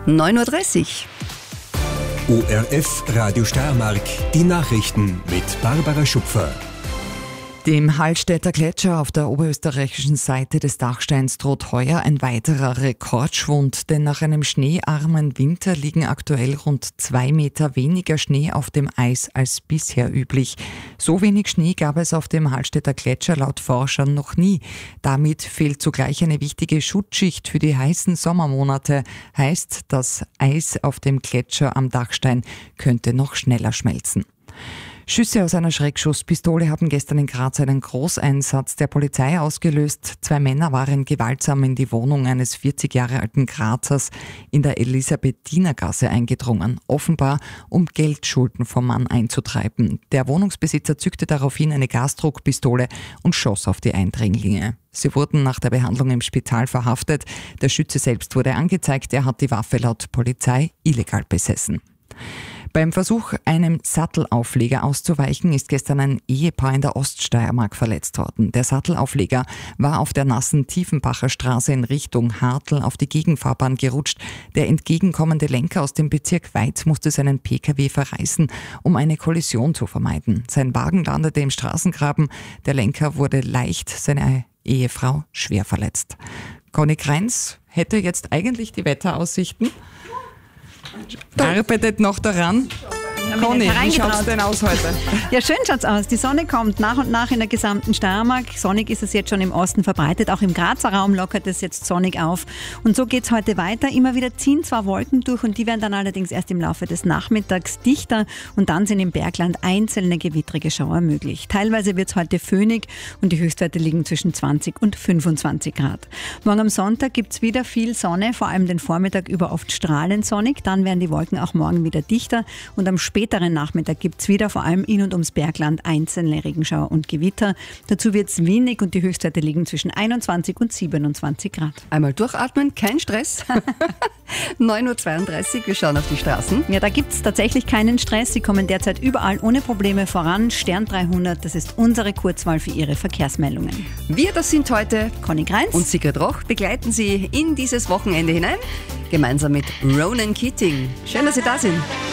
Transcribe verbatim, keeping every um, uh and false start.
neun Uhr dreißig. O R F Radio Steiermark, die Nachrichten mit Barbara Schupfer. Dem Hallstätter Gletscher auf der oberösterreichischen Seite des Dachsteins droht heuer ein weiterer Rekordschwund, denn nach einem schneearmen Winter liegen aktuell rund zwei Meter weniger Schnee auf dem Eis als bisher üblich. So wenig Schnee gab es auf dem Hallstätter Gletscher laut Forschern noch nie. Damit fehlt zugleich eine wichtige Schutzschicht für die heißen Sommermonate. Heißt, das Eis auf dem Gletscher am Dachstein könnte noch schneller schmelzen. Schüsse aus einer Schreckschusspistole haben gestern in Graz einen Großeinsatz der Polizei ausgelöst. Zwei Männer waren gewaltsam in die Wohnung eines vierzig Jahre alten Grazers in der Elisabethinergasse eingedrungen. Offenbar, um Geldschulden vom Mann einzutreiben. Der Wohnungsbesitzer zückte daraufhin eine Gasdruckpistole und schoss auf die Eindringlinge. Sie wurden nach der Behandlung im Spital verhaftet. Der Schütze selbst wurde angezeigt. Er hat die Waffe laut Polizei illegal besessen. Beim Versuch, einem Sattelaufleger auszuweichen, ist gestern ein Ehepaar in der Oststeiermark verletzt worden. Der Sattelaufleger war auf der nassen Tiefenbacher Straße in Richtung Hartl auf die Gegenfahrbahn gerutscht. Der entgegenkommende Lenker aus dem Bezirk Weiz musste seinen Pkw verreißen, um eine Kollision zu vermeiden. Sein Wagen landete im Straßengraben. Der Lenker wurde leicht, seine Ehefrau schwer verletzt. Conny Kreins hätte jetzt eigentlich die Wetteraussichten. Arbeitet noch daran. Conny, wie schaut es denn aus heute? Ja, schön schaut's aus. Die Sonne kommt nach und nach in der gesamten Steiermark. Sonnig ist es jetzt schon im Osten verbreitet. Auch im Grazer Raum lockert es jetzt sonnig auf. Und so geht's heute weiter. Immer wieder ziehen zwar Wolken durch und die werden dann allerdings erst im Laufe des Nachmittags dichter. Und dann sind im Bergland einzelne gewittrige Schauer möglich. Teilweise wird's heute föhnig und die Höchstwerte liegen zwischen zwanzig und fünfundzwanzig Grad. Morgen am Sonntag gibt's wieder viel Sonne, vor allem den Vormittag über oft strahlend sonnig. Dann werden die Wolken auch morgen wieder dichter und am späteren Nachmittag gibt es wieder vor allem in und ums Bergland einzelne Regenschauer und Gewitter. Dazu wird es windig und die Höchstwerte liegen zwischen einundzwanzig und siebenundzwanzig Grad. Einmal durchatmen, kein Stress. neun Uhr zweiunddreißig, wir schauen auf die Straßen. Ja, da gibt es tatsächlich keinen Stress. Sie kommen derzeit überall ohne Probleme voran. Stern dreihundert, das ist unsere Kurzwahl für Ihre Verkehrsmeldungen. Wir, das sind heute Conny Kreins und Sigrid Roch, begleiten Sie in dieses Wochenende hinein, gemeinsam mit Ronan Keating. Schön, dass Sie da sind.